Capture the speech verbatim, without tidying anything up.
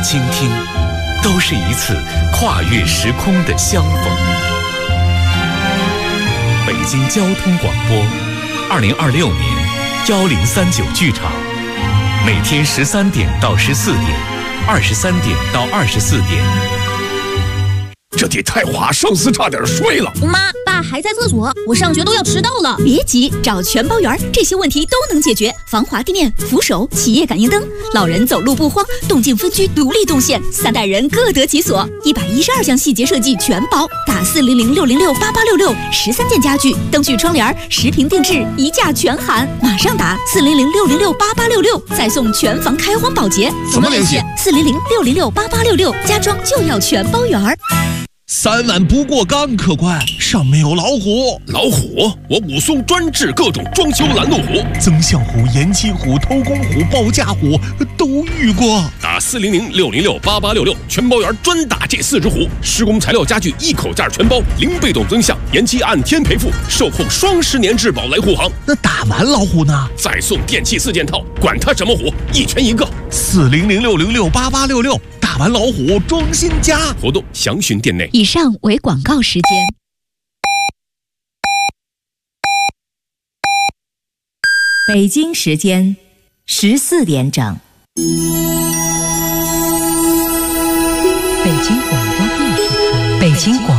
倾听，都是一次跨越时空的相逢。北京交通广播，二零二六年幺零三九剧场，每天十三点到十四点，二十三点到二十四点。 这地太滑，上司差点摔了。 妈，爸还在厕所，我上学都要迟到了。 别急，找全包园，这些问题都能解决。防滑地面、扶手、企业感应灯，老人走路不慌，动静分区独立动线，三代人各得其所。一百一十二项细节设计全包，打四零零六零六八八六六，十三件家具、灯具、窗帘，十平定制，一价全含。马上打四零零六零六八八六六，再送全房开荒保洁。 怎么联系？ 四零零六零六八八六六，家装就要全包园。 三碗不过岗，客官，上面有老虎。 老虎？我武松专治各种装修拦路虎， 增象虎、延期虎、偷工虎、报价虎都遇过。 打四零零六零六八八六六，全包园专打这四只虎。施工材料家具一口价全包，零被动增项，延期按天赔付，售后双十年质保来护航。 那打完老虎呢？ 再送电器四件套，管它什么虎，一拳一个。 四零零六零六八八六六，打完老虎装新家。 活动详询店内。 以上为广告时间。 北京时间十四点整。 北京广播电视台，北京广